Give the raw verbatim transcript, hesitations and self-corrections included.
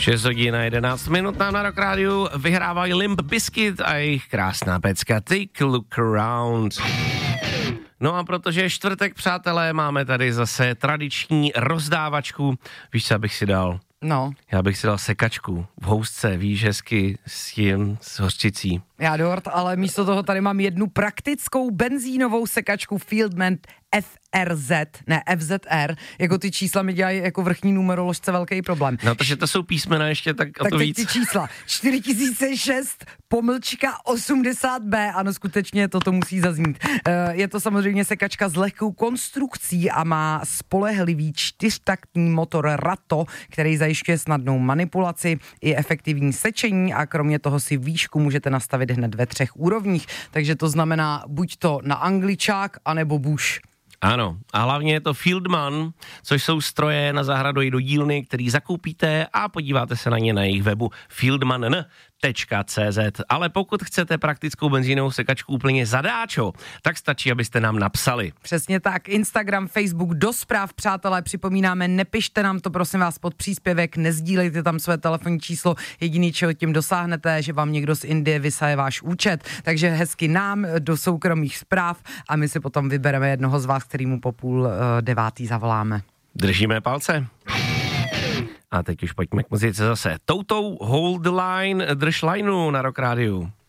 šest hodin a jedenáct minut nám na Rock Rádiu vyhrávají Limp Bizkit a jejich krásná pecka Take a Look Around. No a protože je čtvrtek, přátelé, máme tady zase tradiční rozdávačku. Víš, co bych si dal? No. Já bych si dal sekačku v housce, víš, hezky s tím, s hořčicí. Já dort, ale místo toho tady mám jednu praktickou benzínovou sekačku Fieldman F R Z, ne F Z R, jako ty čísla mi dělají jako vrchní numeroložce velký problém. No, protože to jsou písmena ještě, tak a tak to víc. Tak ty čísla, čtyři tisíce šest, pomlčka osmdesát B, ano, skutečně toto musí zaznít. Je to samozřejmě sekačka s lehkou konstrukcí a má spolehlivý čtyřtaktní motor Rato, který zajišťuje snadnou manipulaci i efektivní sečení a kromě toho si výšku můžete nastavit hned ve třech úrovních, takže to znamená buď to na angličák, anebo Bush. Ano, a hlavně je to Fieldman, což jsou stroje na zahradu i do dílny, který zakoupíte a podíváte se na ně na jejich webu fieldman tečka cé zet. Ale pokud chcete praktickou benzínovou sekačku úplně zadáčo, tak stačí, abyste nám napsali. Přesně tak, Instagram, Facebook, do zpráv, přátelé, připomínáme, nepište nám to, prosím vás, pod příspěvek, nezdílejte tam své telefonní číslo, jediný, čeho tím dosáhnete, že vám někdo z Indie vysaje váš účet, takže hezky nám do soukromých zpráv a my si potom vybereme jednoho z vás, kterýmu po půl uh, devátý zavoláme. Držíme palce. A teď už pojďme k muzice zase. Toutou Hold the Line, drž lineu na Rock Rádiu.